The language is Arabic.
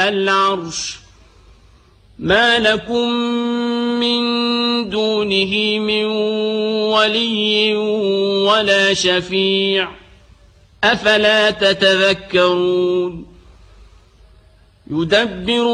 العرش ما لكم من دونه من ولي ولا شفيع أفلا تتذكرون يدبر